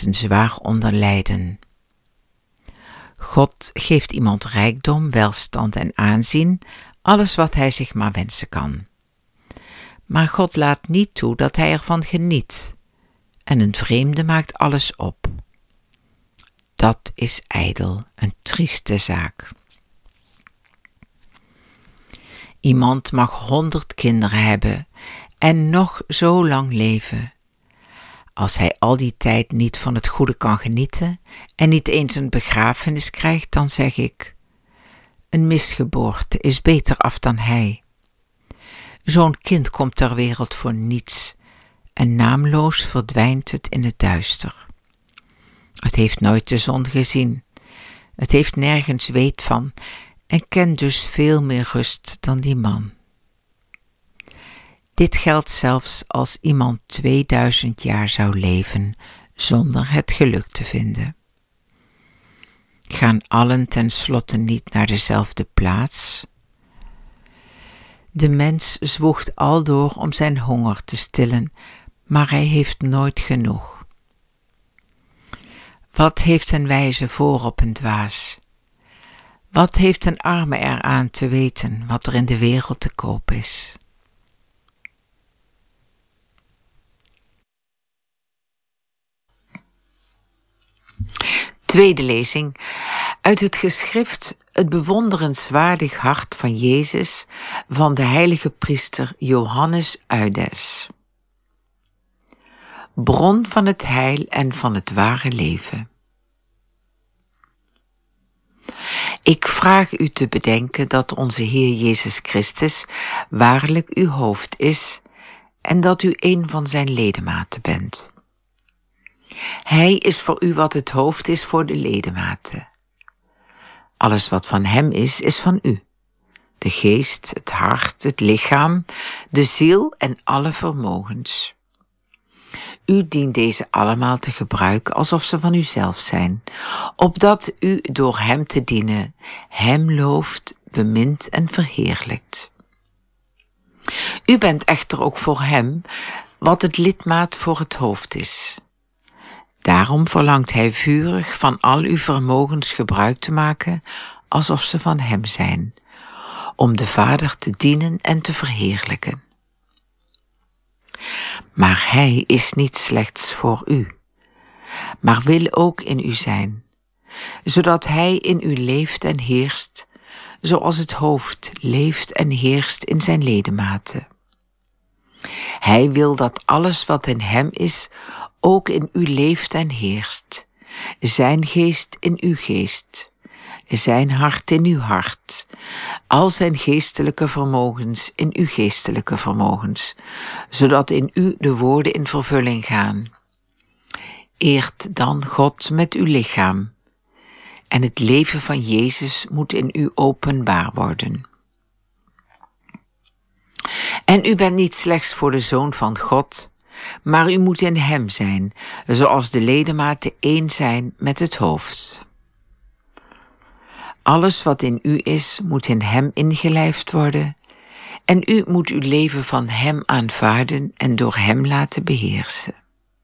mensen zwaar onder lijden. God geeft iemand rijkdom, welstand en aanzien, alles wat hij zich maar wensen kan. Maar God laat niet toe dat hij ervan geniet, en een vreemde maakt alles op. Dat is ijdel, een trieste zaak. Iemand mag 100 kinderen hebben en nog zo lang leven. Als hij al die tijd niet van het goede kan genieten en niet eens een begrafenis krijgt, dan zeg ik: een misgeboorte is beter af dan hij. Zo'n kind komt ter wereld voor niets en naamloos verdwijnt het in het duister. Het heeft nooit de zon gezien, het heeft nergens weet van en kent dus veel meer rust dan die man. Dit geldt zelfs als iemand 2000 jaar zou leven zonder het geluk te vinden. Gaan allen tenslotte niet naar dezelfde plaats? De mens zwoegt aldoor om zijn honger te stillen, maar hij heeft nooit genoeg. Wat heeft een wijze voor op een dwaas? Wat heeft een arme eraan te weten wat er in de wereld te koop is? Tweede lezing uit het geschrift Het bewonderenswaardig hart van Jezus van de heilige priester Johannes Eudes. Bron van het heil en van het ware leven. Ik vraag u te bedenken dat onze Heer Jezus Christus waarlijk uw hoofd is en dat u een van zijn ledematen bent. Hij is voor u wat het hoofd is voor de ledematen. Alles wat van hem is van u. De geest, het hart, het lichaam, de ziel en alle vermogens. U dient deze allemaal te gebruiken alsof ze van uzelf zijn, opdat u door hem te dienen, hem looft, bemint en verheerlijkt. U bent echter ook voor hem wat het lidmaat voor het hoofd is. Daarom verlangt hij vurig van al uw vermogens gebruik te maken, alsof ze van hem zijn, om de Vader te dienen en te verheerlijken. Maar hij is niet slechts voor u, maar wil ook in u zijn, zodat hij in u leeft en heerst, zoals het hoofd leeft en heerst in zijn ledematen. Hij wil dat alles wat in hem is, ook in u leeft en heerst. Zijn geest in uw geest, zijn hart in uw hart, al zijn geestelijke vermogens in uw geestelijke vermogens, zodat in u de woorden in vervulling gaan. Eert dan God met uw lichaam, en het leven van Jezus moet in u openbaar worden. En u bent niet slechts voor de Zoon van God, maar u moet in hem zijn, zoals de ledematen één zijn met het hoofd. Alles wat in u is, moet in hem ingelijfd worden, en u moet uw leven van hem aanvaarden en door hem laten beheersen.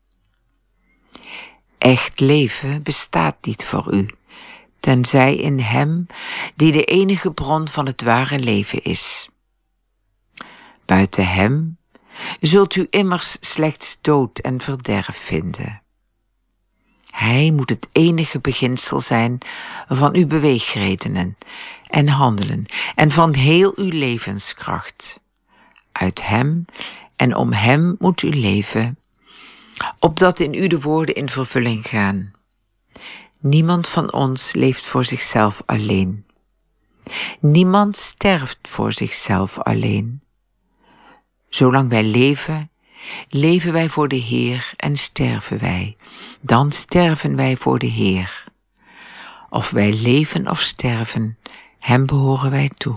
Echt leven bestaat niet voor u, tenzij in hem, die de enige bron van het ware leven is. Buiten hem zult u immers slechts dood en verderf vinden. Hij moet het enige beginsel zijn van uw beweegredenen en handelen en van heel uw levenskracht. Uit hem en om hem moet u leven, opdat in u de woorden in vervulling gaan. Niemand van ons leeft voor zichzelf alleen. Niemand sterft voor zichzelf alleen. Zolang wij leven, leven wij voor de Heer en sterven wij. Dan sterven wij voor de Heer. Of wij leven of sterven, hem behoren wij toe.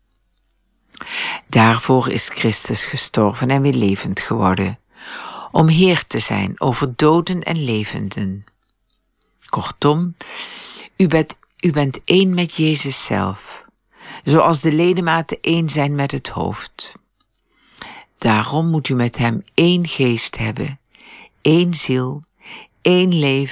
Daarvoor is Christus gestorven en weer levend geworden, om Heer te zijn over doden en levenden. Kortom, u bent één met Jezus zelf, zoals de ledematen één zijn met het hoofd. Daarom moet u met hem één geest hebben, één ziel, één leven